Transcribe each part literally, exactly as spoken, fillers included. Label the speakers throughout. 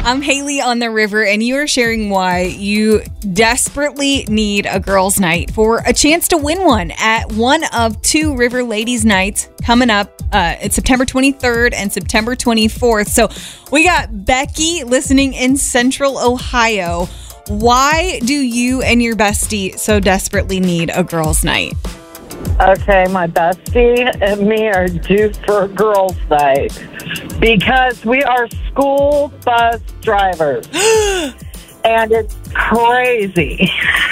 Speaker 1: I'm Haley on the River, and you are sharing why you desperately need a girls' night for a chance to win one at one of two River Ladies' Nights coming up. Uh, it's September twenty-third and September twenty-fourth. So we got Becky listening in Central Ohio. Why do you and your bestie so desperately need a girls' night?
Speaker 2: Okay, my bestie and me are due for a girls' night because we are school bus drivers. And it's crazy.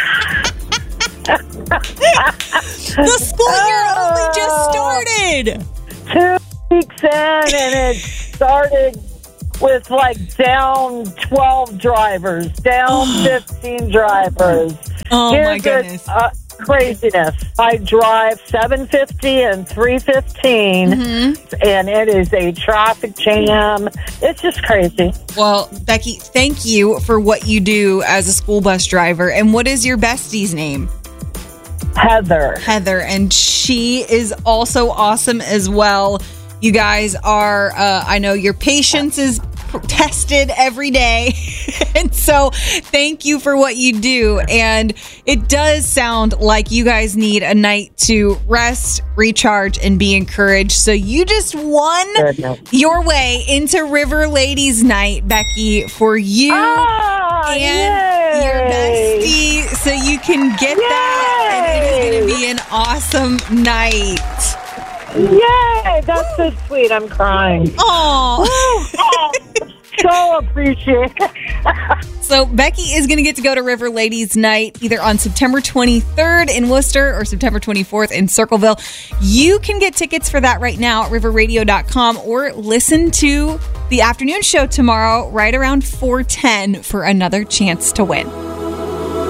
Speaker 1: The school year only just started.
Speaker 2: Two weeks in, and it started with like down twelve drivers, down fifteen drivers.
Speaker 1: Oh,
Speaker 2: Here's
Speaker 1: my goodness.
Speaker 2: The, uh, craziness. I drive seven fifty and three fifteen, mm-hmm. and it is a traffic jam. It's just crazy.
Speaker 1: Well, Becky, thank you for what you do as a school bus driver. And what is your bestie's name?
Speaker 2: Heather.
Speaker 1: Heather, and she is also awesome as well. You guys are, uh, I know your patience is tested every day. And so thank you for what you do. And it does sound like you guys need a night to rest, recharge, and be encouraged. So you just won your way into River Ladies Night, Becky, for you
Speaker 2: ah,
Speaker 1: and
Speaker 2: yay.
Speaker 1: your bestie. So you can get
Speaker 2: yay.
Speaker 1: that. And it is going to be an awesome night.
Speaker 2: Yay! That's so sweet. I'm crying.
Speaker 1: Oh,
Speaker 2: so appreciate it.
Speaker 1: So Becky is going to get to go to River Ladies Night either on September twenty-third in Worcester or September twenty-fourth in Circleville. You can get tickets for that right now at river radio dot com or listen to the afternoon show tomorrow right around four ten for another chance to win.